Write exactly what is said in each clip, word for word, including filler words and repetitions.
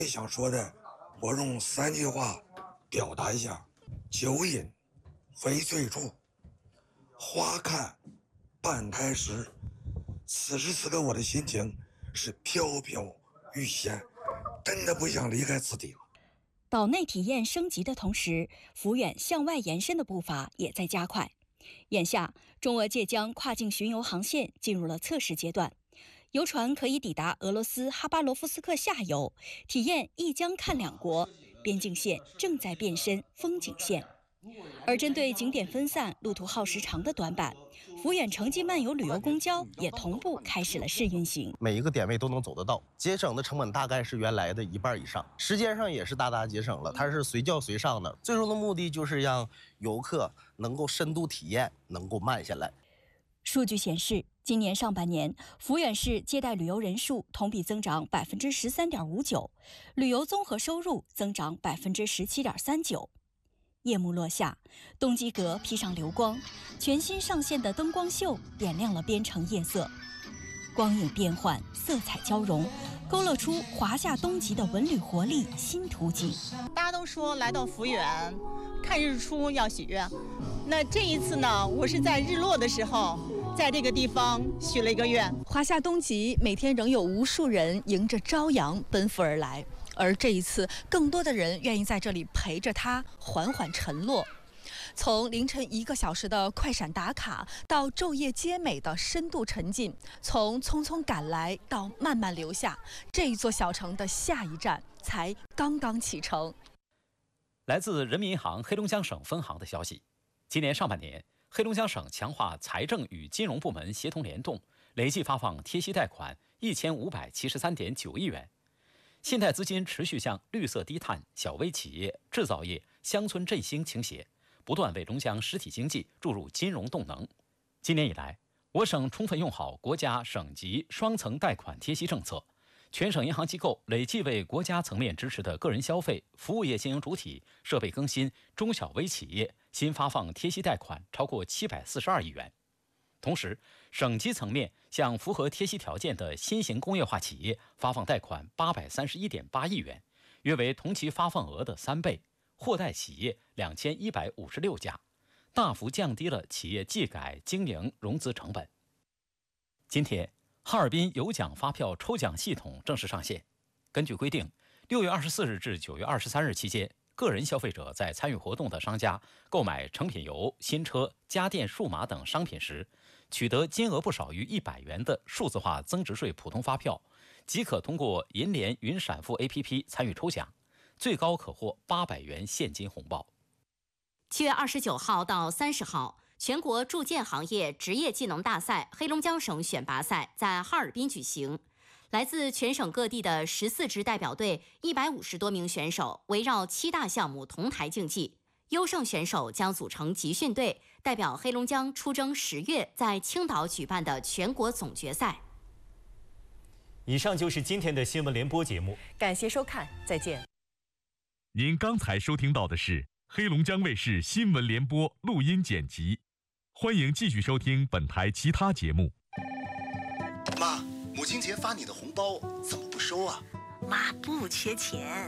想说的，我用三句话表达一下：酒饮非醉处，花看半开时。此时此刻，我的心情是飘飘欲仙，真的不想离开此地了。 岛内体验升级的同时，抚远向外延伸的步伐也在加快。眼下，中俄借江跨境巡游航线进入了测试阶段。游船可以抵达俄罗斯哈巴罗夫斯克下游，体验一江看两国，边境线正在变身风景线。而针对景点分散、路途耗时长的短板，抚远城际漫游旅游公交也同步开始了试运行。 每一个点位都能走得到，节省的成本大概是原来的一半以上，时间上也是大大节省了。它是随叫随上的，最终的目的就是让游客能够深度体验，能够慢下来。 数据显示，今年上半年，抚远市接待旅游人数同比增长百分之十三点五九，旅游综合收入增长百分之十七点三九。夜幕落下，东极阁披上流光，全新上线的灯光秀点亮了边城夜色，光影变幻，色彩交融，勾勒出华夏东极的文旅活力新图景。 大家都说来到抚远，看日出要许愿。那这一次呢，我是在日落的时候，在这个地方许了一个愿。 华夏东极每天仍有无数人迎着朝阳奔赴而来，而这一次，更多的人愿意在这里陪着它缓缓沉落。从凌晨一个小时的快闪打卡，到昼夜皆美的深度沉浸，从匆匆赶来到慢慢留下，这一座小城的下一站才刚刚启程。 来自人民银行黑龙江省分行的消息，今年上半年，黑龙江省强化财政与金融部门协同联动，累计发放贴息贷款一千五百七十三点九亿元。信贷资金持续向绿色低碳、小微企业、制造业、乡村振兴倾斜，不断为龙江实体经济注入金融动能。今年以来，我省充分用好国家省级双层贷款贴息政策，全省银行机构累计为国家层面支持的个人消费、服务业经营主体、设备更新、中小微企业新发放贴息贷款超过七百四十二亿元。同时，省级层面向符合贴息条件的新型工业化企业发放贷款八百三十一点八亿元，约为同期发放额的三倍，获贷企业两千一百五十六家，大幅降低了企业技改经营融资成本。今天，哈尔滨有奖发票抽奖系统正式上线。根据规定，六月二十四日至九月二十三日期间，个人消费者在参与活动的商家购买成品油、新车、家电、数码等商品时，取得金额不少于一百元的数字化增值税普通发票，即可通过银联云闪付 A P P 参与抽奖，最高可获八百元现金红包。 七月二十九号到三十号，全国铸件行业职业技能大赛黑龙江省选拔赛在哈尔滨举行。来自全省各地的十四支代表队，一百五十多名选手围绕七大项目同台竞技。优胜选手将组成集训队，代表黑龙江出征十月在青岛举办的全国总决赛。 以上就是今天的新闻联播节目， 感谢收看，再见。 您刚才收听到的是黑龙江卫视新闻联播录音剪辑，欢迎继续收听本台其他节目。 妈，母亲节发你的红包怎么不收啊？ 妈不缺钱。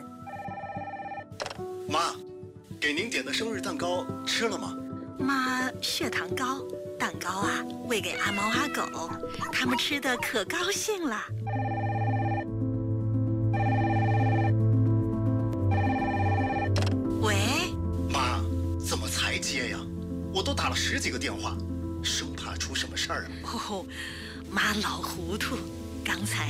妈，给您点的生日蛋糕吃了吗？ 妈，血糖高，蛋糕啊喂给阿猫阿狗，他们吃的可高兴了。喂， 妈，怎么才接呀？我都打了十几个电话，生怕出什么事儿啊。 哦，妈老糊涂，刚才